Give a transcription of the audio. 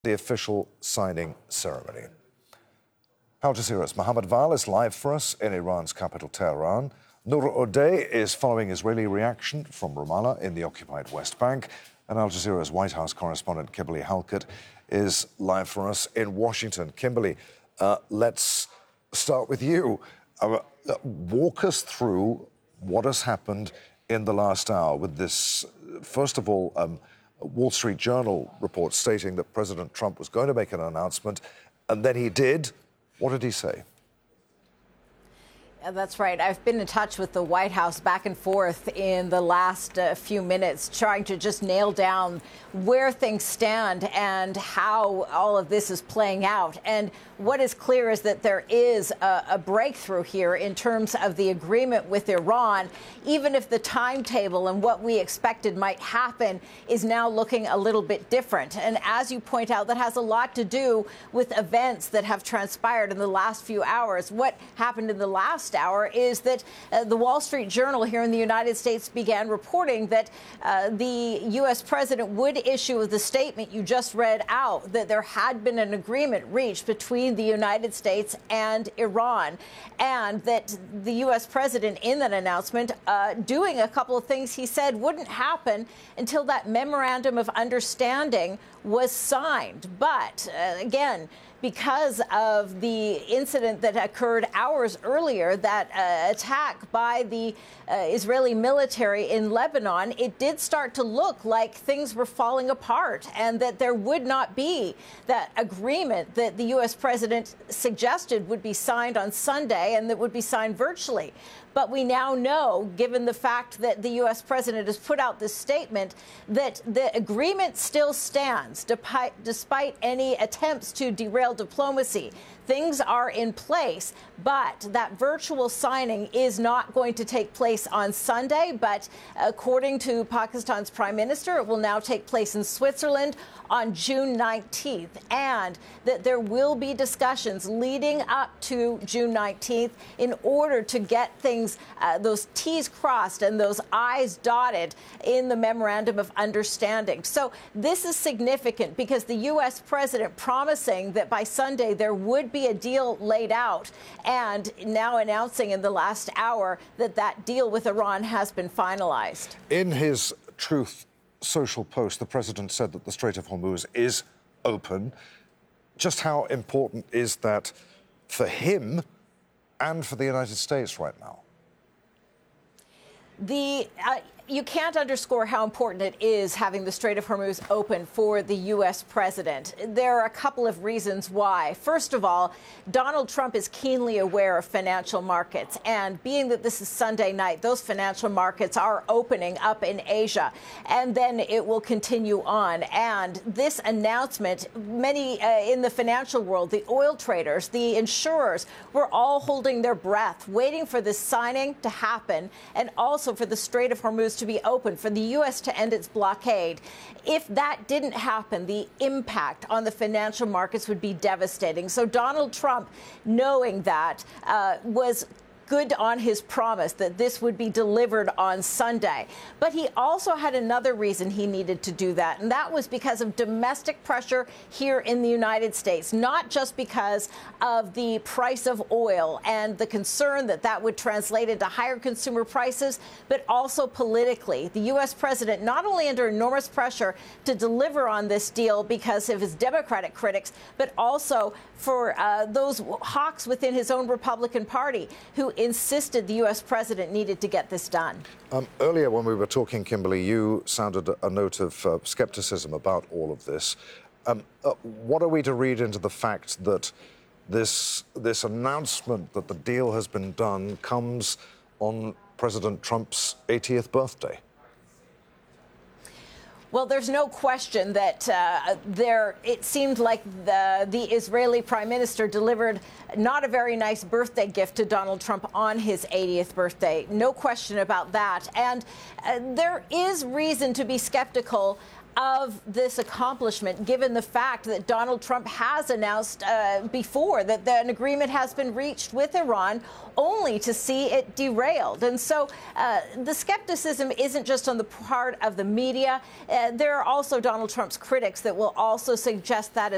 the official signing ceremony. Al Jazeera's Mohammed Val is live for us in Iran's capital, Tehran. Noor Odeh is following Israeli reaction from Ramallah in the occupied West Bank. And Al Jazeera's White House correspondent, Kimberly Halkett, is live for us in Washington. Kimberly, let's start with you. Walk us through what has happened in the last hour with this, first of all, Wall Street Journal report stating that President Trump was going to make an announcement, and then he did. What did he say? That's right. I've been in touch with the White House back and forth in the last few minutes, trying to just nail down where things stand and how all of this is playing out. And what is clear is that there is a breakthrough here in terms of the agreement with Iran, even if the timetable and what we expected might happen is now looking a little bit different. And as you point out, that has a lot to do with events that have transpired in the last few hours. What happened in the last hour is that the Wall Street Journal here in the United States began reporting that the U.S. president would issue the statement you just read out, that there had been an agreement reached between the United States and Iran, and that the U.S. president in that announcement doing a couple of things he said wouldn't happen until that memorandum of understanding was signed. But again, because of the incident that occurred hours earlier, that attack by the Israeli military in Lebanon, it did start to look like things were falling apart and that there would not be that agreement that the U.S. president suggested would be signed on Sunday and that would be signed virtually. But we now know, given the fact that the U.S. president has put out this statement, that the agreement still stands, despite any attempts to derail diplomacy. Things are in place, but that virtual signing is not going to take place on Sunday. But according to Pakistan's prime minister, it will now take place in Switzerland on June 19th, and that there will be discussions leading up to June 19th in order to get things, those T's crossed and those I's dotted in the memorandum of understanding. So this is significant because the U.S. president promising that by Sunday there would be a deal laid out, and now announcing in the last hour that that deal with Iran has been finalized. In his Truth Social post, the president said that the Strait of Hormuz is open. Just how important is that for him and for the United States right now? You can't underscore how important it is having the Strait of Hormuz open for the U.S. president. There are a couple of reasons why. First of all, Donald Trump is keenly aware of financial markets. And being that this is Sunday night, those financial markets are opening up in Asia. And then it will continue on. And this announcement, many in the financial world, the oil traders, the insurers, were all holding their breath, waiting for this signing to happen, and also for the Strait of Hormuz to be open, for the U.S. to end its blockade. If that didn't happen, the impact on the financial markets would be devastating. So Donald Trump, knowing that, was good on his promise that this would be delivered on Sunday. But he also had another reason he needed to do that, and that was because of domestic pressure here in the United States, not just because of the price of oil and the concern that that would translate into higher consumer prices, but also politically. The U.S. president not only under enormous pressure to deliver on this deal because of his Democratic critics, but also for those hawks within his own Republican Party who insisted the U.S. president needed to get this done. Earlier when we were talking, Kimberly, you sounded a note of skepticism about all of this. What are we to read into the fact that this announcement that the deal has been done comes on President Trump's 80th birthday? Well, there's no question that it seemed like the Israeli prime minister delivered not a very nice birthday gift to Donald Trump on his 80th birthday. No question about that. And there is reason to be skeptical of this accomplishment, given the fact that Donald Trump has announced before that an agreement has been reached with Iran, only to see it derailed. And so the skepticism isn't just on the part of the media. There are also Donald Trump's critics that will also suggest that as